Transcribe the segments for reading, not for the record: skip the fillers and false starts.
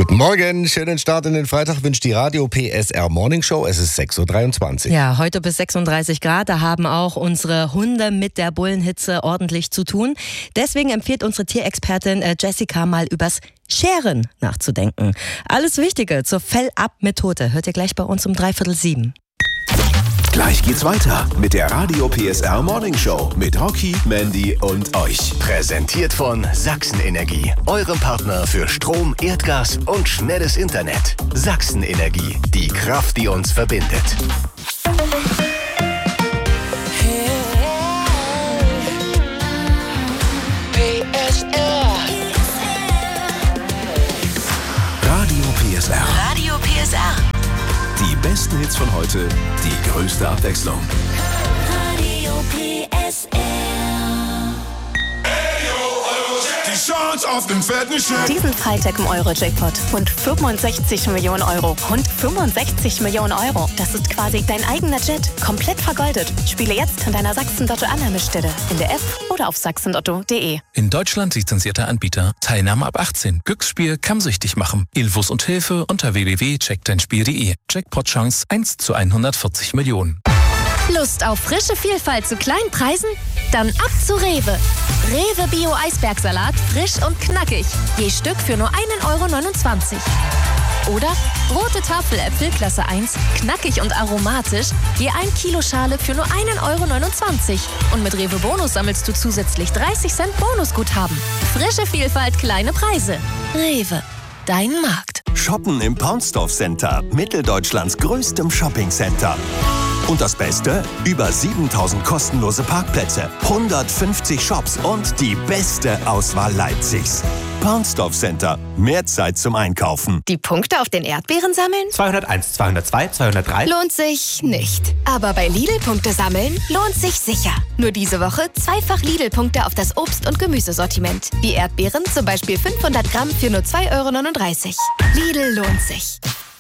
Guten Morgen, schönen Start in den Freitag wünscht die Radio PSR Morning Show. Es ist 6.23 Uhr. Ja, heute bis 36 Grad, da haben auch unsere Hunde mit der Bullenhitze ordentlich zu tun. Deswegen empfiehlt unsere Tierexpertin Jessica mal übers Scheren nachzudenken. Alles Wichtige zur Fellab-Methode hört ihr gleich bei uns um 6:45. Gleich geht's weiter mit der Radio PSR Morning Show mit Rocky, Mandy und euch. Präsentiert von Sachsenenergie, eurem Partner für Strom, Erdgas und schnelles Internet. Sachsenenergie, die Kraft, die uns verbindet. Radio PSR. Radio PSR. Die besten Hits von heute, die größte Abwechslung. Radio PSR. Die Chance auf den fetten Scheck. Diesen Freitag im Euro-Jackpot. Rund 65 Millionen Euro. Rund 65 Millionen Euro. Das ist quasi dein eigener Jet. Komplett vergoldet. Spiele jetzt an deiner Sachsen-Lotto-Annahmestelle. In der App oder auf sachsenlotto.de. In Deutschland lizenzierter Anbieter. Teilnahme ab 18. Glücksspiel kann süchtig machen. Infos und Hilfe unter www.checkdeinspiel.de. Jackpot-Chance 1 zu 140 Millionen. Lust auf frische Vielfalt zu kleinen Preisen? Dann ab zu Rewe. Rewe Bio Eisbergsalat, frisch und knackig. Je Stück für nur 1,29 €. Oder rote Tafeläpfel Klasse 1, knackig und aromatisch, je 1 Kilo Schale für nur 1,29 €. Und mit Rewe Bonus sammelst du zusätzlich 30 Cent Bonusguthaben. Frische Vielfalt, kleine Preise. Rewe, dein Markt. Shoppen im Paunsdorf Center, Mitteldeutschlands größtem Shoppingcenter. Und das Beste? Über 7000 kostenlose Parkplätze, 150 Shops und die beste Auswahl Leipzigs. Paunsdorf Center. Mehr Zeit zum Einkaufen. Die Punkte auf den Erdbeeren sammeln? 201, 202, 203. Lohnt sich nicht. Aber bei Lidl-Punkte sammeln lohnt sich sicher. Nur diese Woche zweifach Lidl-Punkte auf das Obst- und Gemüsesortiment. Wie Erdbeeren, zum Beispiel 500 Gramm für nur 2,39 €. Lidl lohnt sich.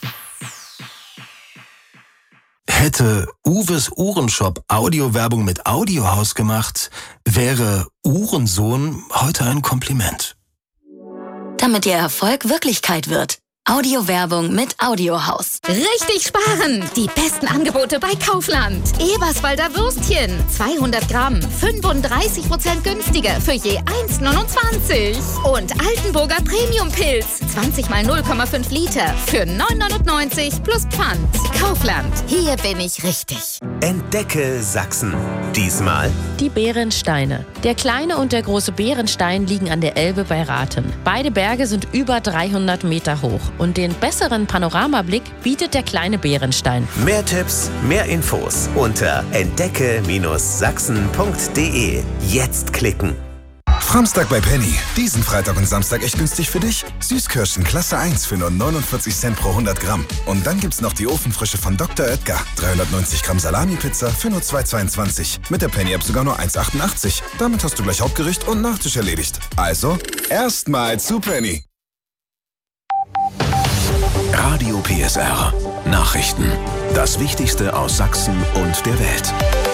Hätte Uwes Uhrenshop Audiowerbung mit Audiohaus gemacht, wäre Uhrensohn heute ein Kompliment. Damit Ihr Erfolg Wirklichkeit wird. Audiowerbung mit Audiohaus. Richtig sparen! Die besten Angebote bei Kaufland. Eberswalder Würstchen, 200 Gramm, 35% günstiger für je 1,29 €. Und Altenburger Premium-Pilz, 20 mal 0,5 Liter für 9,99 € plus Pfand. Kaufland, hier bin ich richtig. Entdecke Sachsen. Diesmal Die Bärensteine. Der kleine und der große Bärenstein liegen an der Elbe bei Rathem. Beide Berge sind über 300 Meter hoch. Und den besseren Panoramablick bietet der kleine Bärenstein. mehr Tipps, mehr Infos unter entdecke-sachsen.de. Jetzt klicken. Samstag bei Penny. Diesen Freitag und Samstag echt günstig für dich. Süßkirschen Klasse 1 für nur 49 Cent pro 100 Gramm. Und dann gibt's noch die Ofenfrische von Dr. Oetker. 390 Gramm Salami-Pizza für nur 2,22. Mit der Penny-App sogar nur 1,88. Damit hast du gleich Hauptgericht und Nachtisch erledigt. Also, erstmal zu Penny. Radio PSR. Nachrichten. Das Wichtigste aus Sachsen und der Welt.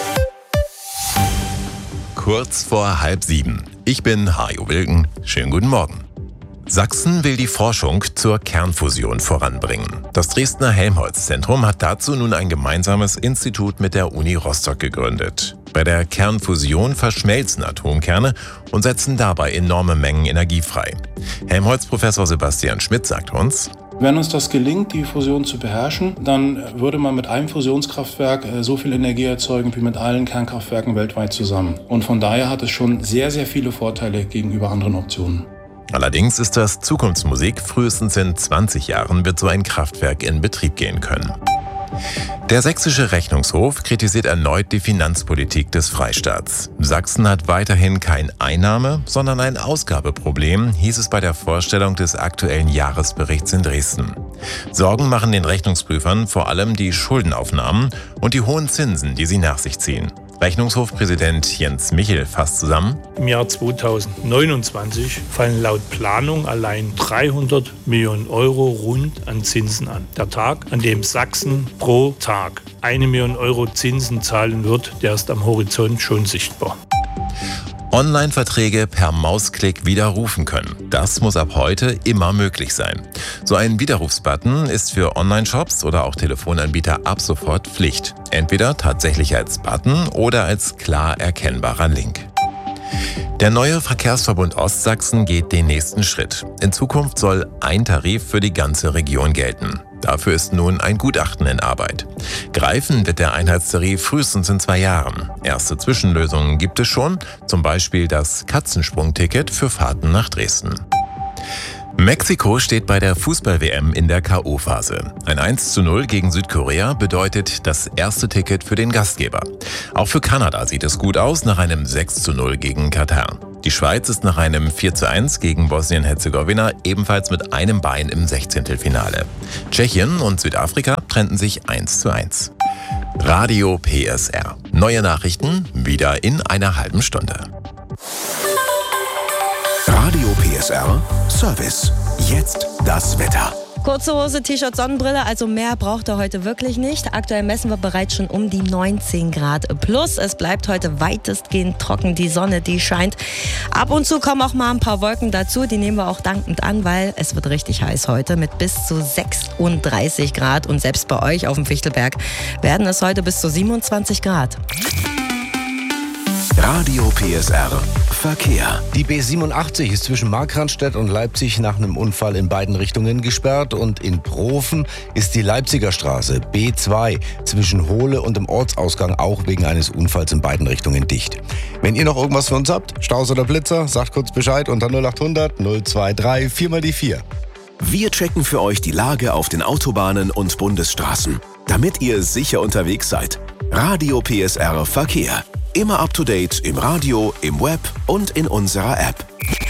Kurz vor 6:30. Ich bin Hajo Wilken. Schönen guten Morgen. Sachsen will die Forschung zur Kernfusion voranbringen. Das Dresdner Helmholtz-Zentrum hat dazu nun ein gemeinsames Institut mit der Uni Rostock gegründet. Bei der Kernfusion verschmelzen Atomkerne und setzen dabei enorme Mengen Energie frei. Helmholtz-Professor Sebastian Schmidt sagt uns: Wenn uns das gelingt, die Fusion zu beherrschen, dann würde man mit einem Fusionskraftwerk so viel Energie erzeugen wie mit allen Kernkraftwerken weltweit zusammen. Und von daher hat es schon sehr, sehr viele Vorteile gegenüber anderen Optionen. Allerdings ist das Zukunftsmusik. Frühestens in 20 Jahren wird so ein Kraftwerk in Betrieb gehen können. Der Sächsische Rechnungshof kritisiert erneut die Finanzpolitik des Freistaats. Sachsen hat weiterhin kein Einnahme-, sondern ein Ausgabeproblem, hieß es bei der Vorstellung des aktuellen Jahresberichts in Dresden. Sorgen machen den Rechnungsprüfern vor allem die Schuldenaufnahmen und die hohen Zinsen, die sie nach sich ziehen. Rechnungshofpräsident Jens Michel fasst zusammen: Im Jahr 2029 fallen laut Planung allein 300 Millionen Euro rund an Zinsen an. Der Tag, an dem Sachsen pro Tag 1 Million Euro Zinsen zahlen wird, der ist am Horizont schon sichtbar. Online-Verträge per Mausklick widerrufen können. Das muss ab heute immer möglich sein. So ein Widerrufsbutton ist für Online-Shops oder auch Telefonanbieter ab sofort Pflicht. Entweder tatsächlich als Button oder als klar erkennbarer Link. Der neue Verkehrsverbund Ostsachsen geht den nächsten Schritt. In Zukunft soll ein Tarif für die ganze Region gelten. Dafür ist nun ein Gutachten in Arbeit. Greifen wird der Einheitstarif frühestens in 2 Jahren. Erste Zwischenlösungen gibt es schon, zum Beispiel das Katzensprung-Ticket für Fahrten nach Dresden. Mexiko steht bei der Fußball-WM in der K.O.-Phase. Ein 1:0 gegen Südkorea bedeutet das erste Ticket für den Gastgeber. Auch für Kanada sieht es gut aus nach einem 6:0 gegen Katar. Die Schweiz ist nach einem 4:1 gegen Bosnien-Herzegowina ebenfalls mit einem Bein im 16. Tschechien und Südafrika trennten sich 1:1. Radio PSR. Neue Nachrichten wieder in einer halben Stunde. Radio PSR Service. Jetzt das Wetter. Kurze Hose, T-Shirt, Sonnenbrille, also mehr braucht er heute wirklich nicht. Aktuell messen wir bereits schon um die 19 Grad plus. Es bleibt heute weitestgehend trocken, die Sonne, die scheint. Ab und zu kommen auch mal ein paar Wolken dazu, die nehmen wir auch dankend an, weil es wird richtig heiß heute mit bis zu 36 Grad. Und selbst bei euch auf dem Fichtelberg werden es heute bis zu 27 Grad. Radio PSR Verkehr. Die B87 ist zwischen Markranstädt und Leipzig nach einem Unfall in beiden Richtungen gesperrt und in Profen ist die Leipziger Straße B2 zwischen Hohle und dem Ortsausgang auch wegen eines Unfalls in beiden Richtungen dicht. Wenn ihr noch irgendwas für uns habt, Staus oder Blitzer, sagt kurz Bescheid unter 0800 023 4x4. Wir checken für euch die Lage auf den Autobahnen und Bundesstraßen, damit ihr sicher unterwegs seid. Radio PSR Verkehr. Immer up to date im Radio, im Web und in unserer App.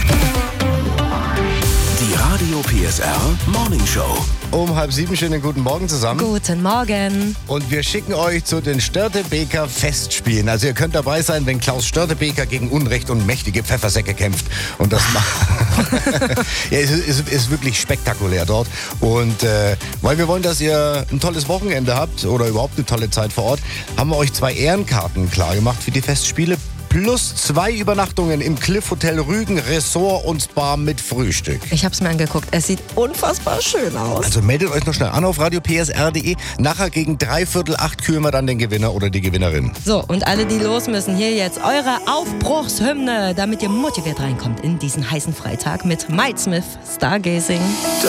Die Radio PSR Morning Show. Um 6:30 schönen guten Morgen zusammen. Guten Morgen. Und wir schicken euch zu den Störtebeker Festspielen. Also ihr könnt dabei sein, wenn Klaus Störtebeker gegen Unrecht und mächtige Pfeffersäcke kämpft. Und das ja, es ist wirklich spektakulär dort. Und weil wir wollen, dass ihr ein tolles Wochenende habt oder überhaupt eine tolle Zeit vor Ort, haben wir euch 2 Ehrenkarten klargemacht für die Festspiele. Plus 2 Übernachtungen im Cliff Hotel Rügen, Ressort und Spa mit Frühstück. Ich habe es mir angeguckt. Es sieht unfassbar schön aus. Also meldet euch noch schnell an auf radiopsr.de. Nachher gegen 7:45 küren wir dann den Gewinner oder die Gewinnerin. So, und alle, die los müssen, hier jetzt eure Aufbruchshymne, damit ihr motiviert reinkommt in diesen heißen Freitag mit Mike Smith, Stargazing.